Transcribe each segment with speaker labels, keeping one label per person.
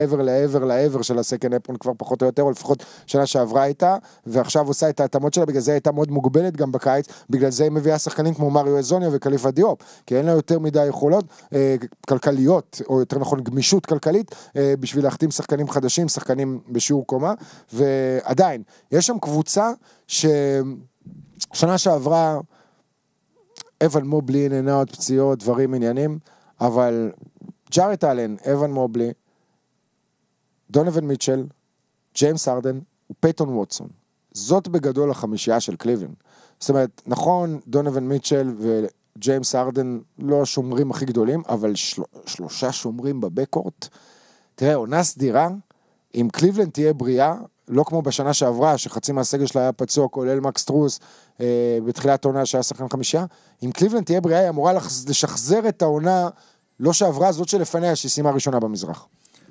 Speaker 1: לעבר של הסקנד אפרון כבר פחות או יותר, או לפחות שנה שעברה הייתה, ועכשיו עושה את ההתאמות שלה, בגלל זה הייתה מאוד מוגבלת גם בקיץ, בגלל זה היא מביאה שחקנים כמו מריו אזוניה וקליפה דיופ, כי אין לה יותר מדי יכולות כלכליות, או יותר נכון גמישות כלכלית, בשביל להחתים שחקנים חדשים, שחקנים בשיעור קומה, ועדיין, יש שם קבוצה ששנה שעברה, אבן מובלי, נהנות, פציעות, דברים עניינים, אבל ג'ארט אלן, אבן מובלי, דונוון מיטשל, ג'יימס ארדן ופייטון ווטסון. זאת בגדול החמישייה של קליבלנד. זאת אומרת, נכון, דונוון מיטשל וג'יימס ארדן לא השומרים הכי גדולים, אבל שלושה שומרים בבקורט. תראה, עונה סדירה, אם קליבלנד תהיה בריאה, לא כמו בשנה שעברה, שחצי מהסגל שלה היה פצוע, כולל מקס טרוס, בתחילת העונה שהיה שחקן חמישייה, אם קליבלנד תהיה בריאה, היא אמורה לשחזר את העונה, לא שעברה, זאת שלפניה, שהיא סיימה ראשונה במזרח.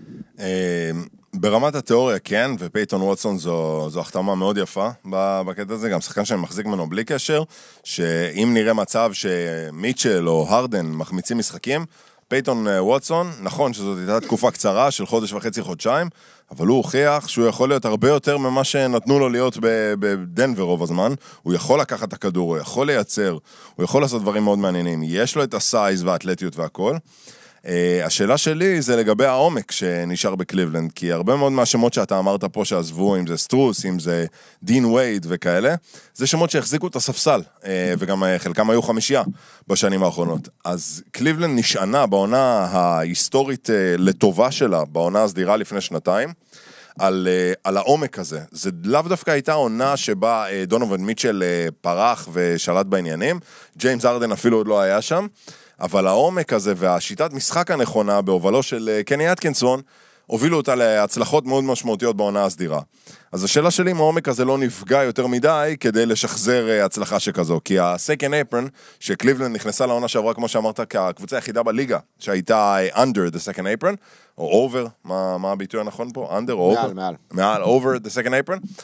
Speaker 2: ברמת התיאוריה כן, ופייטון ווטסון זו החתמה מאוד יפה בקטע הזה, גם שחקן שאני מחזיק ממנו בלי קשר, שאם נראה מצב שמיטשל או הרדן מחמיצים משחקים, פייטון ווטסון, נכון שזאת הייתה תקופה קצרה של חודש וחצי, חודשיים, אבל הוא הוכיח שהוא יכול להיות הרבה יותר ממה שנתנו לו להיות בדנבר רוב הזמן, הוא יכול לקחת את הכדור, הוא יכול לייצר, הוא יכול לעשות דברים מאוד מעניינים, יש לו את הסייז והאתלטיות והכל. השאלה שלי זה לגבי העומק שנשאר בקליבלנד, כי הרבה מאוד מהשמות שאתה אמרת פה שעזבו, אם זה סטרוס, אם זה דין וייד וכאלה, זה שמות שהחזיקו את הספסל, וגם חלקם היו חמישייה בשנים האחרונות. אז קליבלנד נשענה בעונה ההיסטורית לטובה שלה, בעונה הסדירה לפני שנתיים, על העומק הזה. זה לאו דווקא הייתה עונה שבה דונוון מיטשל פרח ושלט בעניינים, ג'יימס ארדן אפילו עוד לא היה שם, אבל העומק הזה והשיטת משחק הנכונה בהובלו של קני אטקינסון, הובילו אותה להצלחות מאוד משמעותיות בעונה הסדירה. אז השאלה שלי אם העומק הזה לא נפגע יותר מדי כדי לשחזר הצלחה שכזו, כי ה-Second Apron שקליבלנד נכנסה לעונה שעברה, כמו שאמרת, כקבוצה היחידה בליגה, שהייתה under the Second Apron, או over, מה הביטוי הנכון פה? under או over? מעל, over the Second Apron.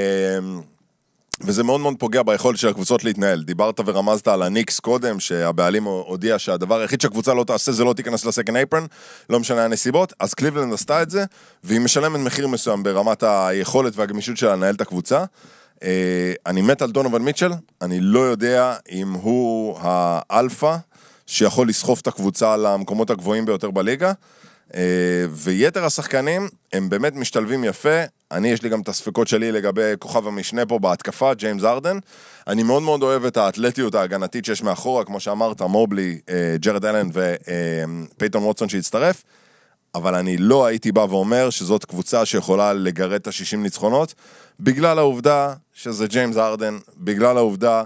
Speaker 2: וזה מאוד מאוד פוגע ביכולת של הקבוצות להתנהל. דיברת ורמזת על הניקס קודם, שהבעלים הודיע שהדבר היחיד שהקבוצה לא תעשה זה לא תיכנס לסקנד אייפרן, לא משנה הנסיבות, אז קליבלנד עשתה את זה, והיא משלמת מחיר מסוים ברמת היכולת והגמישות שלה לנהל את הקבוצה. אני מת על דונוון מיטשל, אני לא יודע אם הוא האלפא שיכול לסחוף את הקבוצה למקומות הגבוהים ביותר בליגה, ויתר השחקנים הם באמת משתלבים יפה. יש לי גם את הספקות שלי לגבי כוכב המשנה פה בהתקפה, ג'יימס ארדן. אני מאוד מאוד אוהב את האתלטיות ההגנתית שיש מאחורה, כמו שאמרת, מובלי, ג'רד אלן ופייטון ווטסון שהצטרף, אבל אני לא הייתי בא ואומר שזאת קבוצה שיכולה לגרד את ה-60 ניצחונות, בגלל העובדה שזה ג'יימס ארדן, בגלל העובדה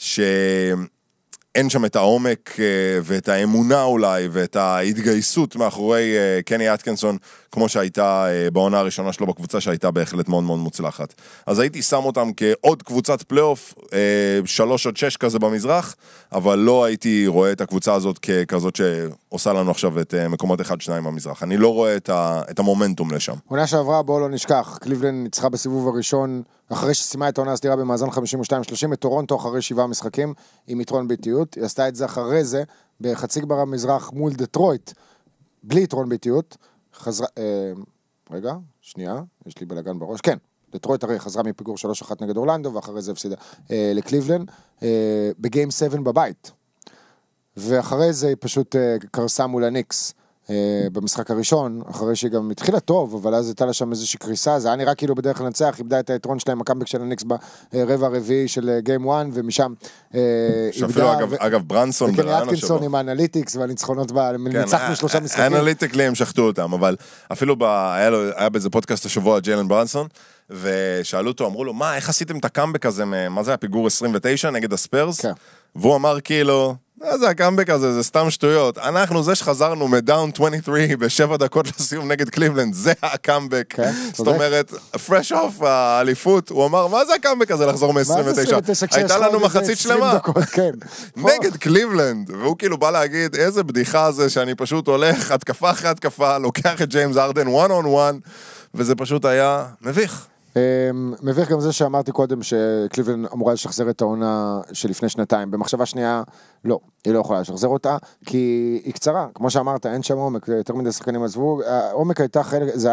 Speaker 2: אין שם את העומק ואת האמונה אולי, ואת ההתגייסות מאחורי קני אטקינסון, כמו שהייתה בעונה הראשונה שלו בקבוצה, שהייתה בהחלט מאוד מאוד מוצלחת. אז הייתי שם אותם כעוד קבוצת פלייאוף, 3 עד 6 כזה במזרח, אבל לא הייתי רואה את הקבוצה הזאת ככזאת שעושה לנו עכשיו את מקומות 1-2 במזרח. אני לא רואה את המומנטום לשם.
Speaker 1: עונה שעברה, בואו לא נשכח, קליבלנד ניצחה בסיבוב הראשון, אחרי שסיימה את העונה הסדירה במאזן 52-30, את טורונטו אחרי 7 משחקים, עם יתרון ביתיות. היא עשתה את זה אחרי זה, בחצי גמר המזרח מול דטרויט, בלי יתרון ביתיות. רגע, שנייה, יש לי בלגן בראש. כן, דטרויט הרי חזרה מפיגור 3-1 נגד אורלנדו, ואחרי זה הפסידה לקליבלנד, בגיים 7 בבית. ואחרי זה היא פשוט קרסה מול הניקס, במשחק הראשון, אחרי שהיא גם התחילה טוב, אבל אז הייתה לה שם איזושהי קריסה, זה היה נראה כאילו בדרך לנצח, איבדה את היתרון שלהם, הקאמבק של הניקס ברבע הרביעי של גיים 1, ומשם
Speaker 2: שאפילו אגב ברנסון
Speaker 1: וקני אטקינסון עם האנליטיקס והניצחונות ניצחנו 3 משחקים.
Speaker 2: האנליטיקלי הם שחטו אותם, אבל אפילו היה באיזה פודקאסט השבוע ג'יילן ברנסון, ושאלו אותו, אמרו לו, איך עשיתם את הקאמבק הזה, מה זה הפיגור 29 נגד הספרס? והוא אמר כאילו, זה הקאמבק הזה, זה סתם שטויות. אנחנו זה שחזרנו מדאון 23 ב7 דקות לסיום נגד קליבלנד, זה הקאמבק. זאת אומרת, פרש אוף, האליפות, הוא אמר, מה זה הקאמבק הזה לחזור מ-29? הייתה לנו מחצית שלמה. נגד קליבלנד. והוא כאילו בא להגיד, איזה בדיחה זה שאני פשוט הולך, התקפה אחרי התקפה, לוקח את ג'יימס ארדן one on one, וזה פשוט היה מביך.
Speaker 1: מביך גם זה שאמרתי קודם שקליבלנד אמורה לשחזר את העונה שלפני שנתיים, במחשבה שנייה, לא, היא לא יכולה לשחזר אותה, כי היא קצרה, כמו שאמרת, אין שם עומק, יותר מדי שחקנים עזבו, העומק הייתה חלק, זה